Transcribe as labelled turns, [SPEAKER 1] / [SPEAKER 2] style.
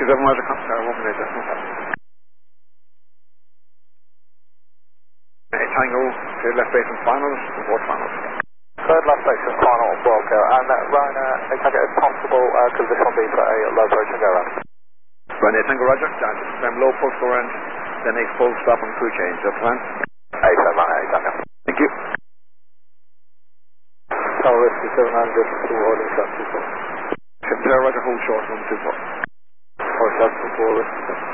[SPEAKER 1] 7 Roger, car 1 minute, that's no problem. Tango to left base and finals, report finals.
[SPEAKER 2] Third left station, final Wilco, and Ryanair, I take it as possible, could this one be for a low approach and go around?
[SPEAKER 1] Ryanair Tango Roger, down to confirm low pulse go around, then a full stop and crew change, that's the plan.
[SPEAKER 2] 87, Ryanair, Tango.
[SPEAKER 1] Thank you.
[SPEAKER 2] Tower Whiskey 700 to order, that's 24.
[SPEAKER 1] 7 Roger, hold short, 124.
[SPEAKER 2] Or 7 to 4,